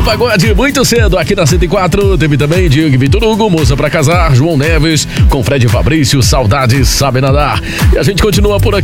do pagode muito cedo aqui na 104. Teve também Diego e Vitor Hugo, Moça pra Casar, João Neves, com Fred e Fabrício, Saudades Sabe Nadar. E a gente continua por aqui.